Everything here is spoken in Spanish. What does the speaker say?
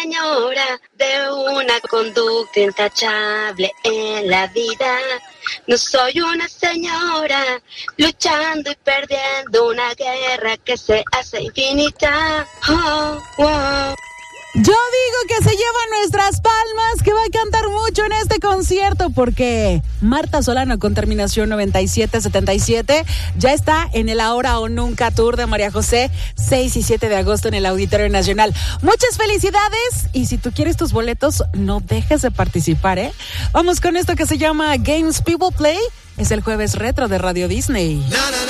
señora de una conducta intachable en la vida. No soy una señora luchando y perdiendo una guerra que se hace infinita. Oh, wow. Yo digo que se llevan nuestras palmas, que va a cantar mucho en este concierto, porque Marta Solano con terminación 9777 ya está en el Ahora o Nunca Tour de María José, 6 y 7 de agosto en el Auditorio Nacional. Muchas felicidades, y si tú quieres tus boletos, no dejes de participar, ¿eh? Vamos con esto que se llama Games People Play. Es el jueves retro de Radio Disney.